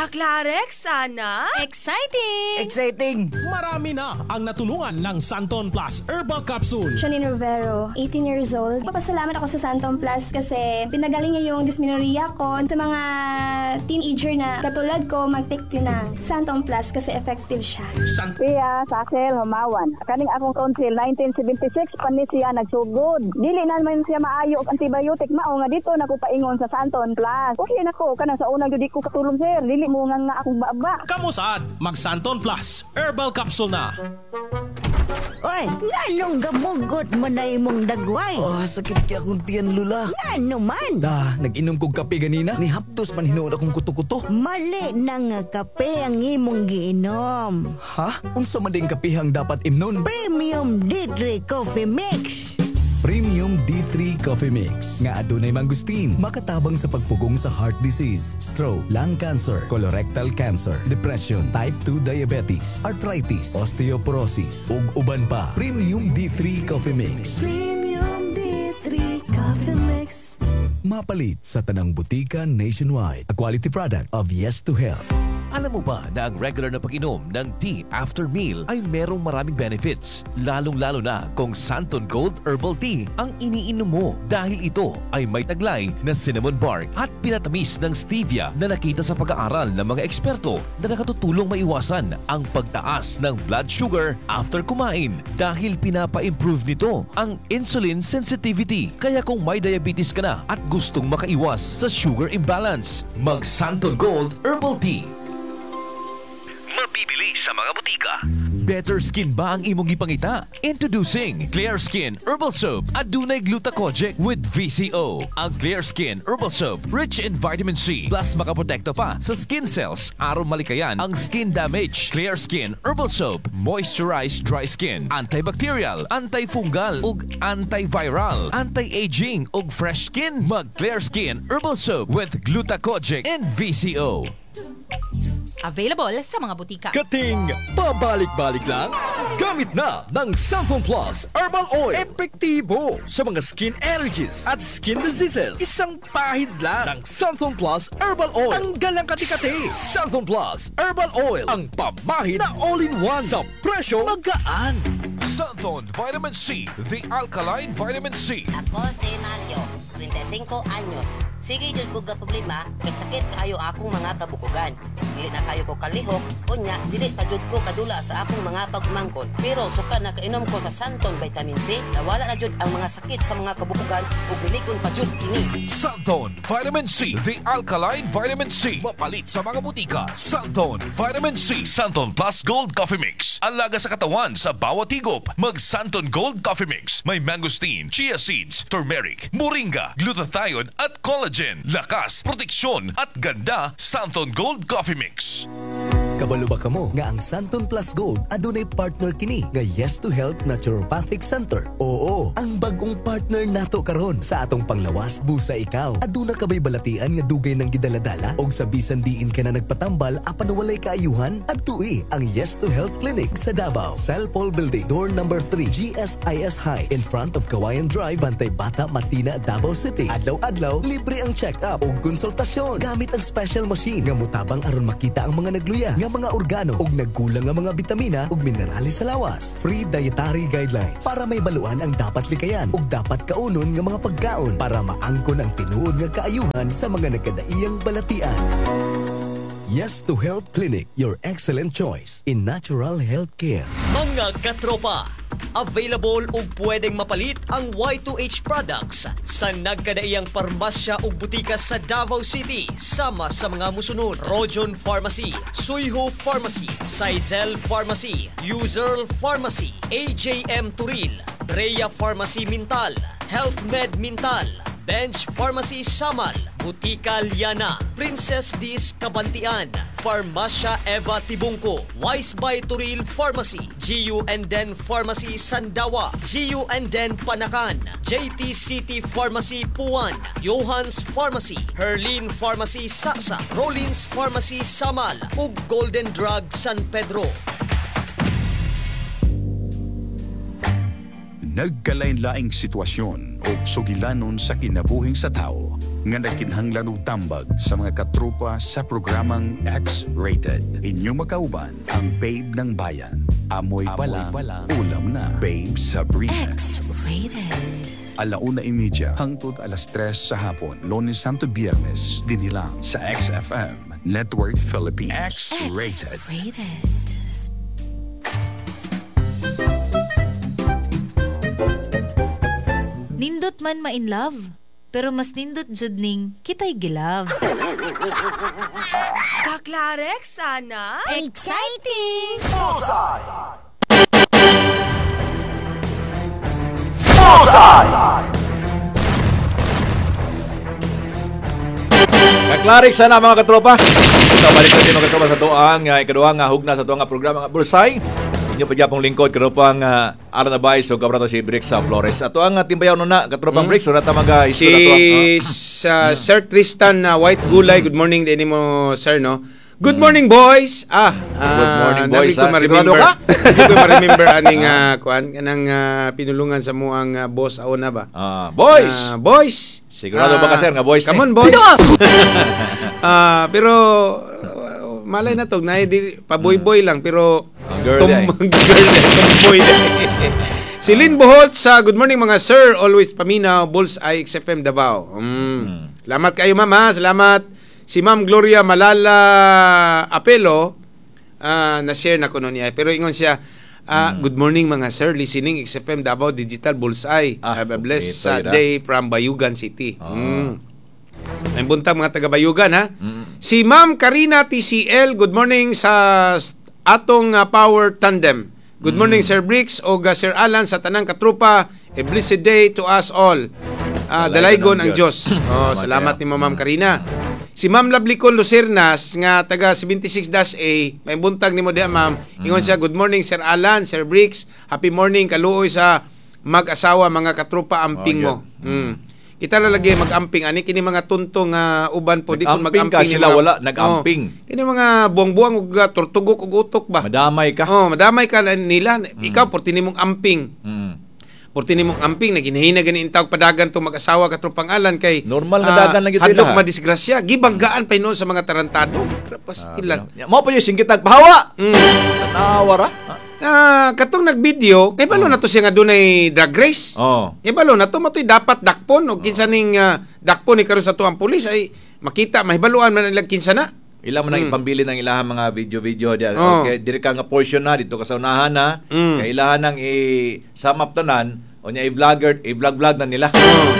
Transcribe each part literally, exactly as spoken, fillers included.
Baklarek, sana? Exciting! Exciting! Marami na ang natulungan ng Santon Plus Herbal Capsule. Janine Rivero, eighteen years old. Papasalamat ako sa Santon Plus kasi pinagaling niya yung dysmenorrhea ko. Sa mga teenager na katulad ko, mag-take din ng Santon Plus kasi effective siya. Sant- Siya, Saxel, Humawan. Kaning akong council, nineteen seventy-six, panis siya nagsugod. Dili naman siya maayo og antibiotic. Mao nga dito nakupaingon sa Santon Plus. Okay na ko, kanang sa unang judi ko katulong sir. Dili mo nga nga akong baba. Kamusad, mag Santon Plus Herbal Capsule na. Oy, nganong gamugot mo na imong dagway? Oh, sakit kaya akong tiyan, Lula. Ngano man? Da, nag-inom kong kape ganina. Ni haptos man hinoon akong kuto-kuto. Mali na nga kape ang imong giinom. Ha? Unsa man ding kape ang dapat imnon? Premium D three Coffee Mix. Premium D three Coffee Mix nga adunay mangustin, makatabang sa pagpugong sa heart disease, stroke, lung cancer, colorectal cancer, depression, type two diabetes, arthritis, osteoporosis ug uban pa. Premium D three Coffee Mix. Premium D three Coffee Mix. Mapalit sa tanang butika nationwide. A quality product of Yes to Health. Alam mo ba na ang regular na pag-inom ng tea after meal ay merong maraming benefits? Lalong-lalo na kung Santon Gold Herbal Tea ang iniinom mo dahil ito ay may taglay na cinnamon bark at pinatamis ng stevia na nakita sa pag-aaral ng mga eksperto na nakatutulong maiwasan ang pagtaas ng blood sugar after kumain dahil pinapa-improve nito ang insulin sensitivity. Kaya kung may diabetes ka na at gustong makaiwas sa sugar imbalance, mag Santon Gold Herbal Tea. Mabibili sa mga butika. Better skin ba ang imong gipangita? Introducing Clear Skin Herbal Soap adunay glutathione with V C O. Ang Clear Skin Herbal Soap rich in vitamin C plus makaprotekto pa sa skin cells aron malikayan ang skin damage. Clear Skin Herbal Soap moisturize dry skin, antibacterial, antifungal ug antiviral, anti-aging ug fresh skin. Mag Clear Skin Herbal Soap with glutathione and V C O. Available sa mga butika. Kating pabalik-balik lang? Gamit na ng Santon Plus Herbal Oil. Epektibo sa mga skin allergies at skin diseases. Isang pahid lang ng Santon Plus Herbal Oil. Tanggal ang kati-kati. Santon Plus Herbal Oil. Ang pamahid na all-in-one sa presyo magaan. Santon Vitamin C, the alkaline vitamin C. Ako si Mario, thirty-five anyos. Sige jud ko ga problema kay sakit kaayo akong mga kabukugan. Dili na kayo ko kalihok, unya dili pa jud ko kadula sa akong mga pagmangkon. Pero suka na kainom ko sa Santon Vitamin C, nawala na jud ang mga sakit sa mga kabukugan ug biligon pa jud kini. Santon Vitamin C, the alkaline vitamin C. Mapalit sa mga butika. Santon Vitamin C. Santon Plus Gold Coffee Mix. Alaga sa katawan sa bawat higop. Mag Santon Gold Coffee Mix. May mangosteen, chia seeds, turmeric, moringa, glutathione at collagen. Lakas, proteksyon at ganda. Santon Gold Coffee Mix. Kabalo ba kamo nga ang Santon Plus Gold adunay partner kini nga Yes to Health Naturopathic Center? Oo, ang bagong partner nato karon sa atong panglawas busa ikaw. Aduna ka ba'y balatian nga dugay ng gidaladala og sa bisan diin ka na nagpatambal apan walay kaayuhan? Adtui ang Yes to Health Clinic sa Davao, Cell Paul Building, door number three, G S I S Heights, in front of Kawayan Drive, Bantay Bata, Matina, Davao City. Adlaw-adlaw libre ang check-up og konsultasyon gamit ang special machine nga mutabang aron makita ang mga nagluya nga mga organo ug nagkulang nga mga bitamina ug minerales sa lawas. Free dietary guidelines para may baluan ang dapat likayan ug dapat kaunon nga mga pagkaon para maangkon ang tinuod nga kaayuhan sa mga nagkadaiyang balatian. Yes to Health Clinic, your excellent choice in natural health care. Mga katropa, available ug pwedeng mapalit ang Y two H products sa nagkadaiyang parmasya ug butika sa Davao City sama sa mga musunod: Rojon Pharmacy, Suyho Pharmacy, Sizel Pharmacy, User Pharmacy, A J M Turil, Rhea Pharmacy Mintal, Health Med Mintal, Bench Pharmacy Samal, Butika Liana, Princess Dis Kabantian, Farmasya Eva Tibungko, Wise by Turil Pharmacy, G U and Den Pharmacy Sandawa, G U and Den Panakan, J T City Pharmacy Puan, Johans Pharmacy, Herlin Pharmacy Saksa, Rollins Pharmacy Samal, ug Golden Drug San Pedro. Nagkalain-laing sitwasyon o sugilanon sa kinabuhing sa tao. nga nagkinahanglan og tambag sa mga katropa sa programang X-Rated. Inyong makauban ang Babe ng Bayan. Amoy pa lang, ulam na. Babe Sabrina. X-rated. Alauna imedya hangtod alas tres sa hapon, Lunes Santo Biyernes, dinilang sa X F M Network Philippines. X-Rated. X-rated. Nindot man ma-in love, pero mas nindot jud ning kitay gilove. Kaklarek sana. Exciting! Bullseye! Bullseye! Kaklarik sana mga katropa. Ito balik natin mga katropa sa tuang uh, ikaduhang uh, hugna sa tuang uh, programa nga Bullseye. Inyo pa dyan pong lingkod katropang uh, Alan Abay so kabrato si Brix sa Flores. Ato ang uh, timbayaw no na katropang hmm. Brix so nata mga si uh, uh, Sir Tristan uh, White Gulay. Good morning din mo sir no. Good morning boys. Ah, uh, good morning boys. Ko ma-remember. Hindi ko ma-remember aning uh, kuan kanang uh, pinulungan sa mo ang uh, boss auna ba? Ah, uh, boys. Uh, boys. Sigurado uh, ba ka sir nga boys? Come on boys. Ah, uh, pero uh, malay na to na di paboy-boy lang pero girl tom- girl tomboy. Si Lynn Boholt sa good morning mga sir, always paminaw Bullseye X F M Davao. Mm. Hmm. Salamat kayo ma'am ha, salamat. Si Ma'am Gloria Malala Apelo uh, na-share na ko nun niya. Pero ingon siya, uh, hmm. good morning mga sir, listening X F M Davao Digital Bullseye. Ah, Have a blessed okay, day from Bayugan City. Oh. Mm. May buntang mga taga Bayugan ha. Mm. Si Ma'am Karina T C L, good morning sa atong uh, Power Tandem. Good morning mm. Sir Brix o uh, Sir Alan sa tanang katrupa. A blessed day to us all. Uh, Dalaygon ang Diyos. Oh, salamat ni Ma'am Karina. Si Ma'am Lablicon Lucernas nga taga seventy-six A, may buntag ni mo diha ma'am. Ingon siya, good morning Sir Alan, Sir Brix. Happy morning kaluoy sa mag-asawa mga katrupa amping oh, mo. Mm. Kita na lagi mag-amping ani kini mga tuntong uh, uban po di kun mag-amping sila mga, wala nag-amping. Oh, kini mga buang-buang ug uh, turtugok ug utok ba. Madamay ka. Oh, madamay ka nila. Mm. Ikaw porti nimong amping. Mm. Porti nimong amping na ginahina gani intawg padagan tong mag-asawa katropang Alan kay normal na dagan uh, na gid hadlok madisgrasya gibanggaan pa noon sa mga tarantado. Pastilan. Uh, mo pa yung singkitag pahawa. Mm. Tanawara. Ah, katong nag-video, kay balo oh. na to siya nga dunay drag race. Oh. Kay balo na to matoy dapat dakpon o kinsa ning uh, dakpon ni karon sa tuang pulis ay makita mahibaluan man ilang kinsa na. Ila man ang mm. ipambili ng ilahan mga video-video diya. Oh. Okay, diri ka nga portion na dito ka sa unahan na. Mm. Kay ilahan nang i-sum up tanan o niya i-vlogger, i-vlog-vlog na nila. Oh.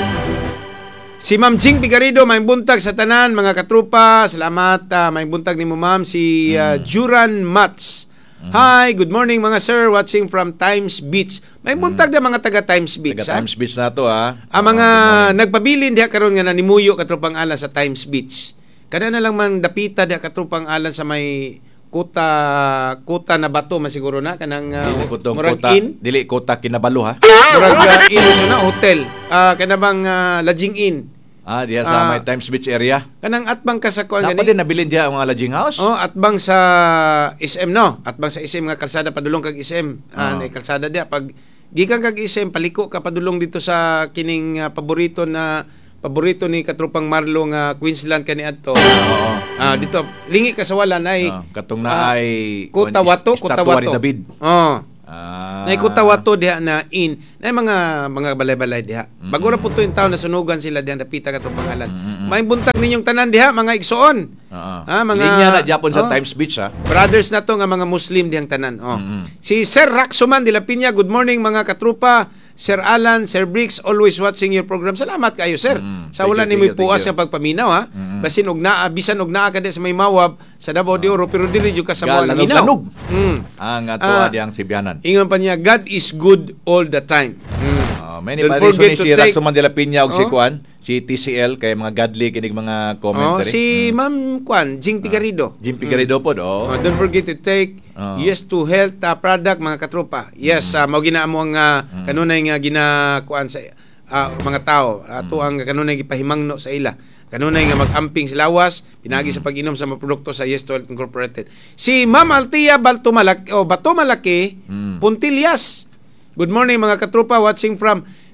Si Ma'am Jing Pigarido, may buntag sa tanan mga katrupa. Salamat, uh, may buntag ni mo ma'am si uh, mm. Juran Mats. Mm-hmm. Hi, good morning mga sir, watching from Times Beach. May buntag mm. na mga taga Times Beach. Taga ha? Times Beach na to ha. Ang mga oh, nagpabilin diha karon nga nanimuyo katropang Alan sa Times Beach. Kada na lang man dapita diha katropang Alan sa may kuta kuta na bato masiguro na kanang uh, dili kutong murag kuta, in. Dili kuta Kinabalo ha. Murag uh, in so na hotel. Ah uh, kanabang uh, lodging inn. Ah, diya sa uh, may Times Beach area. Kanang atbang ka sa kuan gani. Dapat din nabilin diya ang mga lodging house. Oh, atbang sa S M no. Atbang sa S M nga kalsada padulong kag S M. Ah, uh, kalsada diya pag gikan kag S M paliko ka padulong dito sa kining uh, paborito na paborito ni katrupang Marlo nga Queensland kani adto. Oo. Ah, dito lingi ka sa wala nay uh, katong na ay uh, Kota Wato, Kota Wato. David. Oh. Ah. Nay Kota Wato diha na in. Nay mga mga balay-balay diha. Mm-hmm. Bago ra pud to in taon na sunugan sila diha dapita katrupang Alan. Mm-hmm. May buntag ninyong tanan diha mga igsoon. Uh-huh. Ah, mga linya na Japon sa oh, Times Beach ha. Brothers na to nga mga Muslim diyang tanan. Oh. Mm-hmm. Si Sir Raxoman de la Piña, good morning mga katrupa. Sir Alan, Sir Brix, always watching your program. Salamat kayo, sir. Mm, sa wala ni mo puas ang pagpaminaw, ha? Mm-hmm. Basin og naa, bisan og naa ka sa may mawab, sa Davao de Oro, pero dili jud ka sa mga minaw. Lanog. Mm. Ang atuwa uh, diyang Sibianan. Ingon pa niya, God is good all the time. Mm. Uh, may ni pa rin si Raxoman de la Piña og oh. si Juan, si T C L, kay mga godly kinig mga commentary. Oh, si mm. Ma'am Juan, Jing Pigarido. Uh, Jing Pigarido mm. po, oh. oh. Don't forget to take Uh, yes to health uh, product mga katropa. Yes, uh, mao ginaamo ang uh, mm. kanunay nga ginakuan sa uh, mga tao. Ato uh, ang kanunay gipahimangno sa ila. Kanunay nga mag-amping sa lawas, pinagi mm. sa pag-inom sa mga produkto sa Yes to Health Incorporated. Si Ma'am Altia Baltumalaki o oh, Batumalaki, mm. Puntillas. Good morning mga katropa, watching from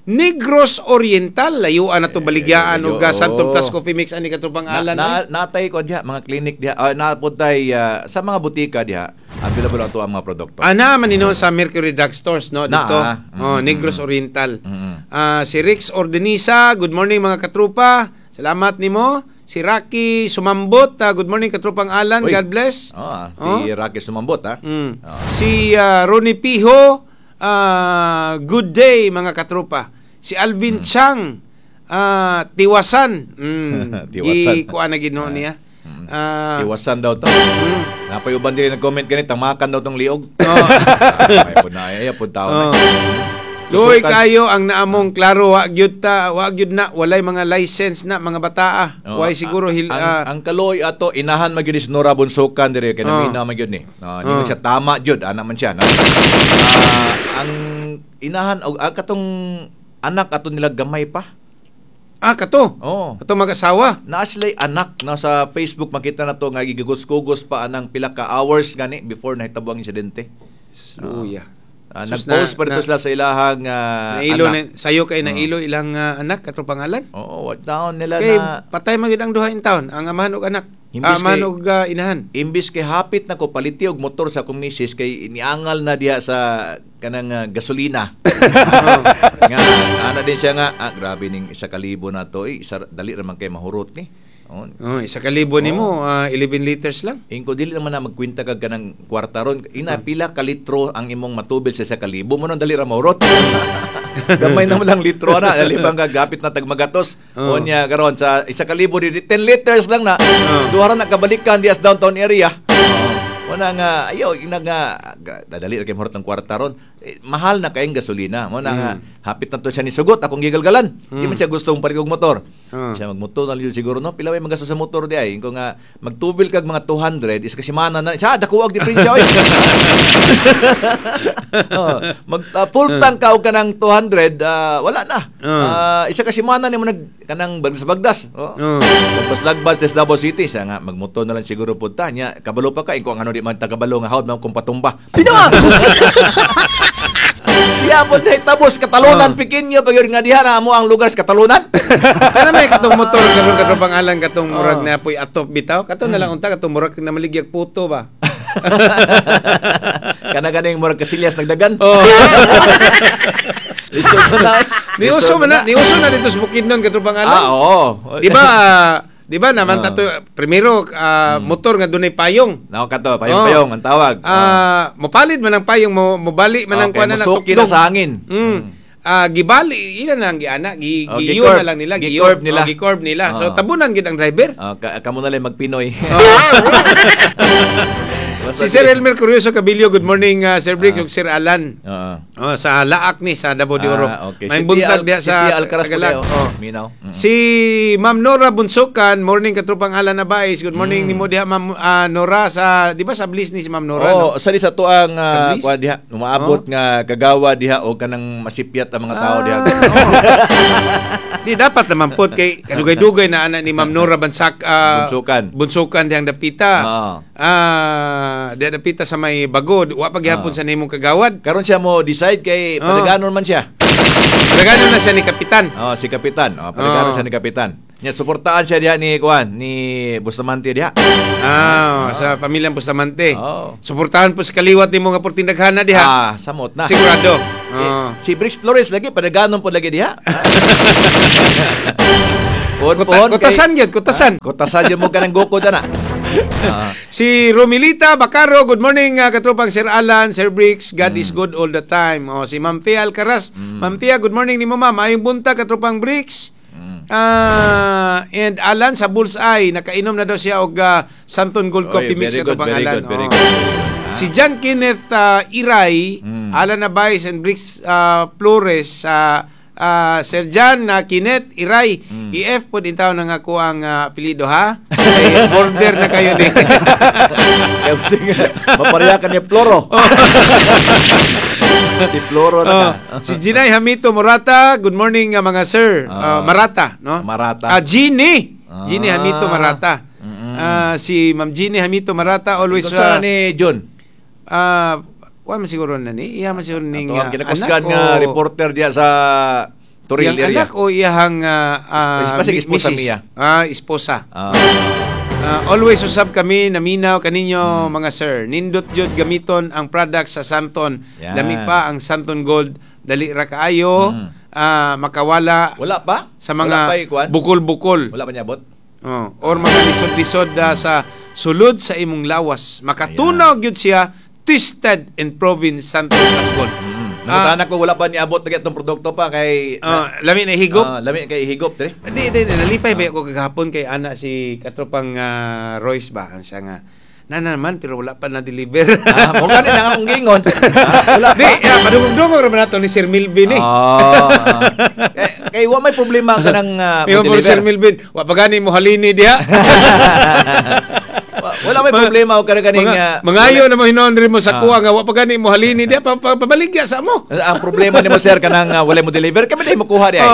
Negros Oriental, layuan na to baligyaan layo, og uh, Santon oo. Plus Coffee Mix ani katubang Na, alan. na, natay ko diha mga clinic diha, uh, napuntay uh, sa mga butika diha, available ato ang mga produkto. Ana man ninon sa Mercury Drug Stores no Na, dito. ah. Oh, Mm. Negros Oriental. Mm. Ah, si Rix Ordenisa, good morning mga katrupa. Salamat nimo. Si Rocky Sumambot, ah, good morning katrupang Alan, Uy. God bless. Oh, Oh. si Rocky Sumambot ha. Mm. Oh. Si ah, Ronnie Piho, ah, good day mga katrupa. Si Alvin Chang, ah, Tiwasan. Mm. Tiwasan. Di kuan na gino niya. Ah, Iwasan daw to. mm. Napayuban din nag-comment ganit, tamakan daw tong liog. Oh. Ay po na, ay po tao Oh. na. Luoy kayo ang naamong klaro wa gyud ta wa gyud na walay mga license na mga bataa. Oh, Way siguro hil, ang, ah, ang kaloy ato inahan magyud ni Nora Bunsokan dire kay Oh. namina magyud ni. Uh, Oh. siya tama jud ana man siya. No? Ah, ang inahan og ah, katong anak ato nila gamay pa. ah kato. Oh. Kato mag-asawa. Na sila anak na sa Facebook makita na to nga gigugos-gugos pa anang pila ka hours gani before nahitabo ang insidente. Luya. Uh, Sus, nag-post na- pa rito na- sila sa ilahang uh, Nailo anak. na, sayo kay Oh. nailo ilang ah, anak kato pangalan. Oo, what down nila Kay na patay magid ang duha in taon ang amahan ug anak. Imbis Amahan kay- og ah, inahan. imbis kay hapit na ko paliti og motor sa akong misis kay iniangal na diha sa kanang uh, gasolina. nga ana din siya nga ah, grabe ning isa kalibo na to eh, isa dali ra man kay mahurot ni. Oh. Oh, isa ka libo nimo ah, eleven liters lang. Ingko dili naman na magkwenta kag kanang kwarta ron. Ina pila ka litro ang imong matubil sa isa ka libo mo nang dali ra mahurot. Gamay naman lang litro na dali bang gagapit na tagmagatos. Oh. Onya karon sa isa ka libo di ten liters lang na. Oh. Duha ra na kabalikan dias downtown area. Wala nga ayaw ina nga dadali ra kay mahurot ang kwarta ron. Eh, mahal na kayong gasolina. Mo na nga hapit na to siya ni sugot akong gigalgalan. Di man siya gustong palig og motor. Oh. Siya magmotor na yun siguro no. Pila may magastos sa motor di ay. Kung nga magtubil kag mga two hundred is kasi mana na. Siya dakuwag di prin siya oy. oh, mag uh, full tank ka og kanang two hundred uh, wala na. Uh, isa kasi mana nimo nag kanang bagdas-bagdas. Oh. Oh. Lagbas des Davao City siya nga magmotor na lang siguro punta niya. Kabalo pa ka inko ang ano di man tagabalo nga hawd man kung patumba. Pinawa. Diya po na itabos katalunan Oh. pikinyo pag yun nga diha na mo ang lugar sa katalunan. Kana may katong motor karon katong pangalan katong murag Oh. na apoy atop bitaw. Kato na lang unta katong murag na maligyag puto ba. Kana ganing murag kasilyas nagdagan. Oh. Lisod na na. Ni uso man na, ni uso na dito sa Bukidnon katong pangalan. Ah, oo. Di ba? ah, Di ba naman Ah. tato primero ah, motor nga dunay payong. Nao kato, payong-payong ang tawag. Ah, mopalid man ang payong mo mobali man ang Okay, kuan na musuki tukdog. na sa hangin. Mm. Ah, gibali ila na ang giana, gi Oh, giyon gi-curve. na lang nila, Gi-curve giyon. nila. Oh, gi-curve nila. So Oh. tabunan gid ang driver. Ah, ka- kamo na lang magpinoy. Si Sir Elmer Curioso Cabilio, good morning uh, Sir Brick ug Sir Alan. Oo. Oh, sa Laak ni sa Davao de Oro. Ah, okay. May Si buntag Tia Al- diha si sa Tia Alcaraz po Tagalog. kayo. Oh. Minaw. Mm. Si Ma'am Nora Bunsokan, morning katrupang Alan Nabais. Good morning Mm. nimo diha Ma'am ah, Nora sa di ba sa Bliss ni si Ma'am Nora Oh, no? sa di sa tuang Sa uh, Bliss? kuha diha umaabot nga kagawa diha o kanang masipyat ang mga tao Ah, diha. Di dapat naman po kay kadugay-dugay na anak ni Ma'am Nora Bansak ah, Bunsukan. Bunsukan diyang dapita. Oo. Ah, diya dapita sa may bagod. Wa paghapon Oo. sa nimong kagawad. Karon siya mo decide kay Oh. padaganon man siya. Nagano na siya ni kapitan. Oh, si kapitan. Oh, padaganon Oh. siya ni kapitan. Nya suportaan siya diha ni kuan ni Bustamante diha. Ah, sa pamilyang Bustamante. Oh. Suportahan po sa kaliwat nimo nga portindaghana diha. Ah, samot na. Sigurado. Eh, Oh. si Brix Flores lagi padaganon po lagi diha. Pon Kuta, kutasan gyud, kutasan. Kutasan gyud mo kanang goko na. Ah. Si Romilita Bacaro, good morning uh, katropang Sir Alan, Sir Bricks, God Mm. is good all the time. Oh, si Ma'am Pia Alcaraz, Ma'am Pia, good morning ni mo ma'am. Ayong bunta katropang Bricks. Ah, and Alan sa Bullseye, nakainom na daw siya og uh, Santon Gold Oy, Coffee Mix very good, katropang very Alan. good, very Oh. good, very good. Si John Kenneth uh, Iray, Alan Nabais and Bricks uh, Flores, uh, uh, Sir John uh, Kenneth Iray, E F po din tao nang ako ang uh, apelido ha. Kay border na kayo din. Kaya sige, mapariyakan ni Floro. Si Floro na Oh, ka. si Ginay Hamito Morata, good morning uh, mga sir. Uh, Marata, no? Marata. Ah, Ginny. Ah. Ginny Hamito Marata. Ah, si Ma'am Ginny Hamito Marata always Kung saan uh, ni John? Ah, kuha man siguro na ni. Iya man siguro ning Ito ang uh, kinakusgan anak nga o- reporter diya sa Toril iyang area. anak o iyang uh, uh, Basig esposa misis? Mia. Ah, esposa. Ah. Uh, always usab kami naminaw kaninyo hmm. mga sir. Nindot jud gamiton ang product sa Santon. Yan. Lami pa ang Santon Gold. Dali ra kaayo. Hmm. Uh, makawala. Wala pa? Sa mga pa, bukol-bukol. Wala pa niabot? Oh, or mga lisod-lisod uh, sa sulod sa imong lawas. Makatunaw gyud siya, twisted and proven Santon Plus Gold. Mm. Nangutana ko wala pa niabot na itong produkto pa kay uh, lami na higop. Uh, lami kay higop tre. Di di nalipay ba ako kagahapon kay ana si katropang uh, Royce ba ang siya nga. Na naman pero wala pa na deliver. Ah, mo gani na akong gingon. Wala di, uh, padungog-dungog ra man nato ni Sir Milvin eh. Oh. kay, kay wa may problema kanang uh, mo Sir Milvin, wa pa gani mo halini diha. Wala may problema o kada ganing mga, uh, mangayo na mo hinon rin mo sa kuha nga wa pa gani mo halini diha pa, pa, pabaligya sa mo. Ang problema nimo sir kanang uh, wala mo deliver kami di mo kuha di ay.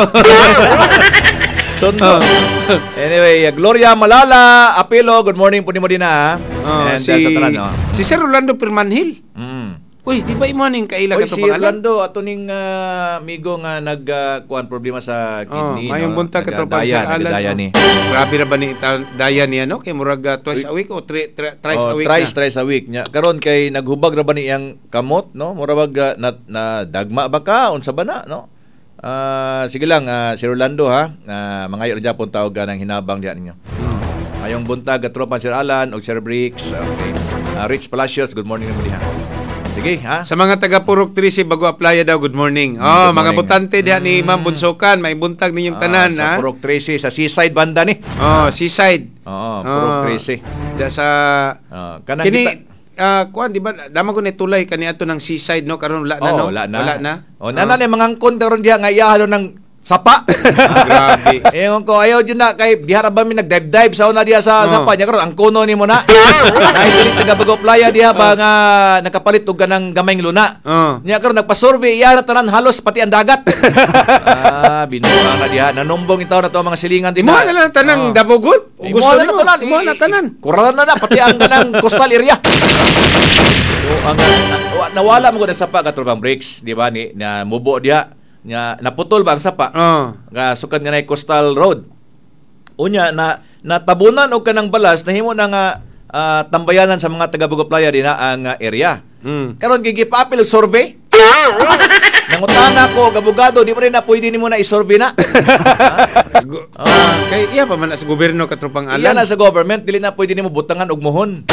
So, no. Anyway, Gloria Malala, Apelo, good morning po ni mo din na. Oh, And, si, uh, sa tanan, no? si Sir Rolando Permanhil. Mm. Uy, di ba imo ning kaila Oy, ka to si pangalan? Rolando, ato ning uh, amigo nga nag uh, kuan problema sa kidney. Oh, mayong no? bunta ka to Nagdaya, Sir Alan. nagdaya ni. Grabe ra ba ni daya niya no? Kay murag uh, twice a week o tri, tri, thrice oh, a week thrice, na. thrice a week nya. Karon kay naghubag ra ba ni iyang kamot, no? Murag uh, na, na dagma ba ka unsa ba na, no? Uh, sige lang, uh, si Rolando ha, uh, mga iyo Japon tawag ng hinabang diyan ninyo. Hmm. Ayong buntag katropan Sir Alan o Sir Bricks. Okay. Uh, Rich Palacios, good morning naman diha. Sige ha. Sa mga taga Purok Trisi bago apply daw, good morning. Oh, good mga morning. Butante diha ni Ma'am Bunsokan, may buntag ninyong tanan uh, sa ha. Sa Purok Trisi sa seaside banda ni. Oh, seaside. Oo, Purok Trisi. Da sa uh, kanang kini kita Uh, kuan di ba dama ko ni tulay kani ato ng seaside no karon wala na oh, no wala na wala na oh nana ni mga angkon karon diha nga iyahalo ng sapa. Ah, grabe. Eyon ko ayaw jud na kay diha ra ba mi nag-dive dive sa una diha sa oh. sapa nya karon angkono nimo na. Ay dili taga Bago Playa diha ba nga nakapalit og kanang gamayng luna. Oh. Nya karon nagpa-survey iya na tanan halos pati ang dagat. Ah binuang na diha nanumbong itaw na to mga silingan din. Mo na lang tanang oh. Davao Gold. Gusto na tanan. Mo na tanan. Kuralan na na pati ang kanang coastal area. So, ang uh, nawala mo ko ng sapa katrobang breaks, di ba ni na mubo diha nya naputol ba ang sapa? Oh. Nga sukad nga nay coastal road. Unya na natabunan og kanang balas nahimo na nga uh, tambayanan sa mga taga Bago Playa dinha ang uh, area. Mm. Karon gigipapil og survey. Nangutana ko og abogado, di mo rin na pwede nimo na i-survey na. uh, uh, kay iya pa man sa gobyerno katropang Alan. Iya na sa government dili na pwede nimo butangan og mohon.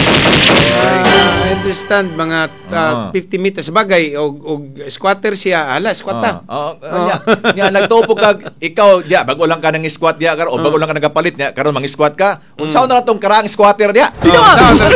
Uh, I understand mga uh, uh. fifty meters bagay og og squatter siya ala squatta. Oo. Uh, uh, uh, nya, nya nagtupo kag ikaw diya bago lang ka nang squat diya karon o bago lang ka nagapalit niya karon mang squat ka. Unsaon mm. na tong karaang squatter diya? Unsaon na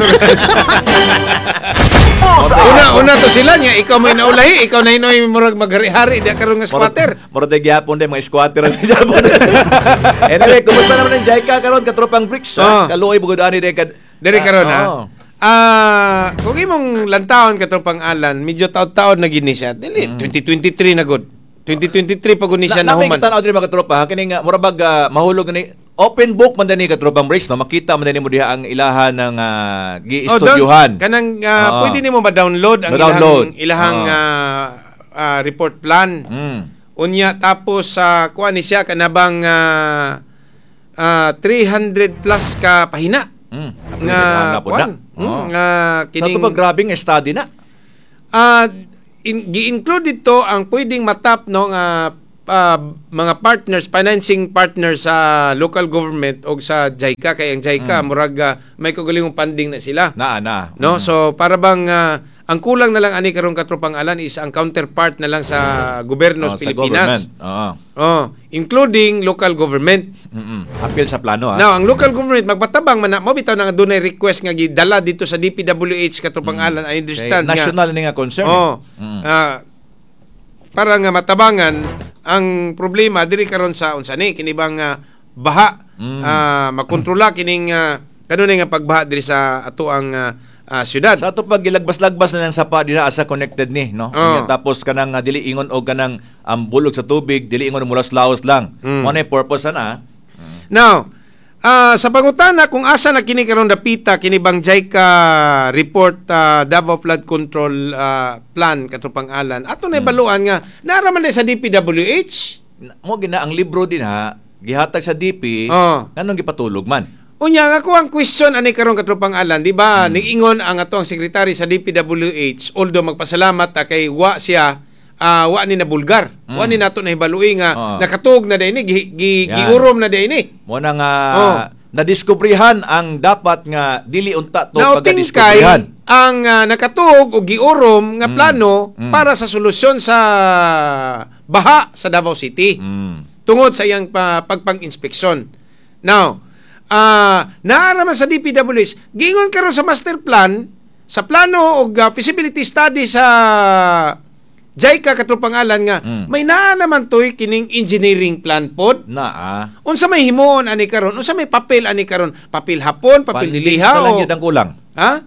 Una una to sila niya ikaw may naulahi ikaw na hinoy murag maghari-hari diya karon nga squatter. Murag de gyapon de mga squatter sa Japon. Anyway, kumusta naman ang Jaika karon katropang bricks? Oh. Kaluoy bugod ani de kad Dere karon ha. Ah, uh, kung imong lantawon katropang Alan, medyo taod-taod na gini siya. Dili, mm. twenty twenty-three na gud. twenty twenty-three pa gud ni siya na, na human. Na tanaw diri mga katropa, kini nga murabag uh, mahulog ni open book man dani katropang breaks no makita man dani mo diha ang ilahan ng uh, gi-estudyohan. Oh, kanang uh, uh, pwede nimo ma-download ang ma-download. ilahang ilahang uh. uh, uh, report plan. Mm. Unya tapos sa uh, kuan ni siya kanabang uh, uh, three hundred plus ka pahina. Mm. Nga kuan. Oh. Nga kining sa to ba grabing study na? Ah, uh, gi-include dito ang pwedeng matap no nga uh, mga partners, financing partners sa local government o sa JICA kay ang JICA mm. murag uh, may kagalingong funding na sila. Na na. No, mm. so para bang uh, ang kulang na lang ani karon katropang Alan is ang counterpart na lang sa gobyerno sa oh, Pilipinas. Oo. Oh, including local government. Mm. Apil sa plano ha. Now, ang local government magpatabang man mo bitaw na dunay request nga gidala dito sa D P W H katropang mm. Alan. I understand okay, national nga, ni nga concern. Oh. Mm. Uh, para nga matabangan ang problema diri karon sa unsa ni kini bang uh, baha mm. uh, makontrola kining uh, kanunay nga pagbaha diri sa ato ang uh, uh, syudad. Sa ato pag gilagbas-lagbas na ng sapa dira asa connected ni no. Oh. Tapos kanang uh, dili ingon og kanang um, bulog sa tubig, dili ingon mulas laos lang. Mm. Mo na purpose ana. Mm. Now, uh, sa pangutana kung asa na kini karon dapita kini bang JICA report uh, Davao Flood Control uh, Plan katropang Alan. Ato na ibaluan nga nara man sa D P W H. mo gina ang libro din ha, gihatag sa D P, Oh. nganong gipatulog man. Unya nga ko ang question ani karon katropang Alan, di ba? Hmm. Niingon ang atong secretary sa D P W H, although magpasalamat ta kay wa siya uh, wa ni na bulgar. Hmm. Wa ni nato na hibalui nga oh. nakatug na day ni gi, gi, giurom na day ni. Mo na nga oh. nadiskubrihan ang dapat nga dili unta to now, pagdiskubrihan. Ang uh, nakatug o giurom nga plano mm. Mm. para sa solusyon sa baha sa Davao City. Mm. Tungod sa iyang pa, pagpang-inspeksyon. Now, uh, naaraman sa D P W H, giingon karon sa master plan, sa plano o uh, feasibility study sa JICA katrupangalan nga mm. may naa naman toy kining engineering plan pod. Naa. Unsa may himuon ani karon? Unsa may papel ani karon? Papel hapon, papel diliha o lang ang kulang. Ha?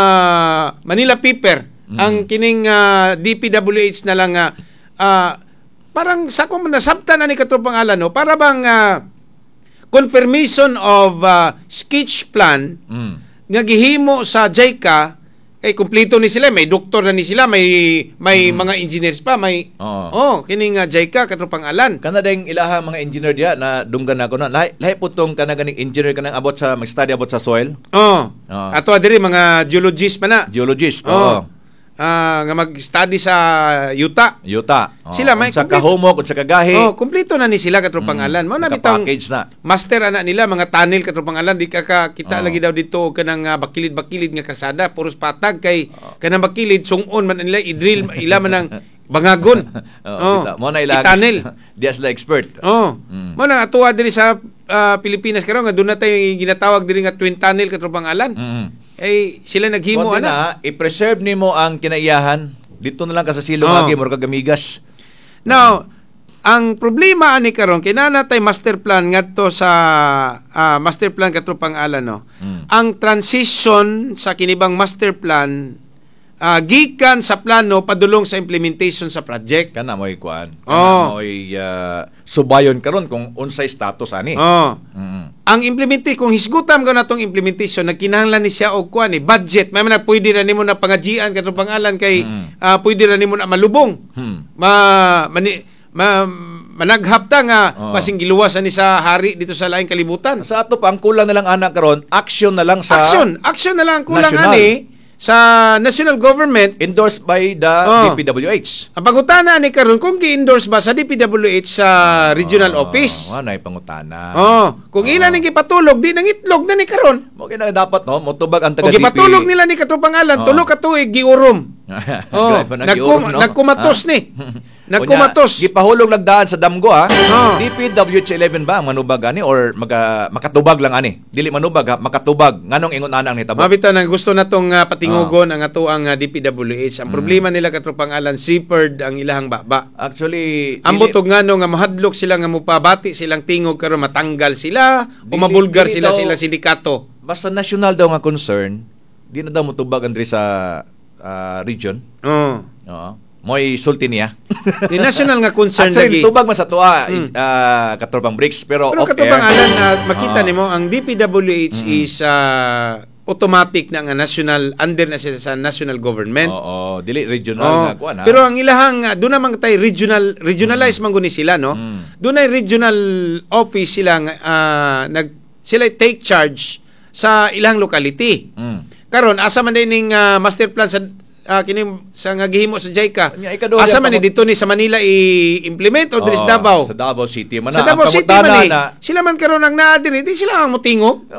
Uh, Manila paper. Mm. Ang kining uh, D P W H na lang nga uh, parang sa kung nasabtan ani katrupangalan no, para bang uh, confirmation of uh, sketch plan mm. nga gihimo sa JICA. Eh, kumpleto ni sila. May doktor na ni sila. May may hmm. mga engineers pa. May, Oo. oh, kining uh, JICA, katropang Alan. Kana dayong ilaha mga engineer diya na dunggan ako na. Lahi, lahi po itong kana ganing engineer kanang abot sa, mag-study abot sa soil. Oo. Oh. Ato adiri mga geologist pa na. Geologist, oo. Oh. Uh, nga mag-study sa yuta. Yuta. Oh. Sila may sa kahumok, sa kagahi. Oh, kumpleto na ni sila katropang mm. Alan. Mo na bitang na. Master ana nila mga tunnel katropang Alan, di ka, ka kita oh. lagi daw dito kanang uh, bakilid-bakilid nga kasada, puros patag kay oh. kanang bakilid sung-on man nila i-drill ila man ang bangagon. oh, oh. Mo na ila tunnel. Di as la expert. Oh. Mm. Mo na atuwa diri sa uh, Pilipinas karon nga doon na tayo ginatawag diri nga twin tunnel katropang Alan. Mm. Eh, sila naghimo ana. Na, i-preserve nimo ang kinaiyahan. Dito na lang ka sa silong oh. agi, mura kagamigas. Now, ang problema ani karon kinanatay master plan ngadto sa uh, master plan katropang Alan no. Mm. Ang transition sa kinibang master plan uh, gikan sa plano padulong sa implementation sa project. Kana mo'y kuan. Oh. Kana mo'y uh, subayon karon kung unsay status ani. Oh. Mm. Ang implementation, kung hisgutam ko na itong implementation, nagkinahanglan ni siya og kuan eh, budget. May man pwede na nimo na pangajian katong pangalan kay mm. uh, pwede na nimo na malubong. Mm. Ma, mani, ma managhapta nga oh. pasing giluwasan ni sa hari dito sa laing kalibutan. Sa ato pa ang kulang na lang anak karon, action na lang sa Action, action na lang ang kulang ani sa national government endorsed by the oh. D P W H. Ang pangutana ni karon kung gi-endorse ba sa D P W H sa oh, regional office. Oh, ano ay pangutana. Oh, kung oh. ilan ning gipatulog di nang itlog na ni karon. Mo gina dapat no, motubag ang taga D P. O gipatulog nila ni katrupangalan, oh. tulo ka tuig giurom. oh, nagkum, no? Nagkumatos ah. ni. Nagkumatos. Gipahulog lagdaan sa damgo ha. Oh. D P W H eleven ba ang manubag ani or maga, makatubag lang ani? Dili manubag ha, makatubag. Nganong ingon ana ang nitabo? Mabitaw nang gusto natong uh, patingugon oh. ang ato ang uh, D P W H. Ang mm. problema nila katropang Alan, seapered ang ilahang baba. Actually, ang butog nga no nga mahadlok sila nga mupabati silang tingog karon matanggal sila dili, o mabulgar dili sila daw, sila sindikato. Basta national daw nga concern, di na daw motubag andri sa uh, region. Oo. Oh. Oo. Mo'y sulti niya. Di national nga concern lagi. Tubag man sa tuwa, mm. uh, katropang bricks, pero, pero katropang Alan, uh, makita uh, nimo ang D P W H mm. is uh, automatic na nga national, under na siya sa national government. Oo, dili regional oh. nga kuan ha. Pero ang ilahang, uh, doon naman tayo regional, regionalized mm. man guni sila, no? Mm. Doon ay regional office sila, uh, nag, sila take charge sa ilang locality. Mm. Karon asa man din uh, master plan sa uh, kini sa nga gihimo sa JICA. Asa man ni dito ni sa Manila i-implement o diri sa Davao? Sa Davao City man na. Sa Davao City man ni. Sila man karon ang naa diri, di sila ang motingog.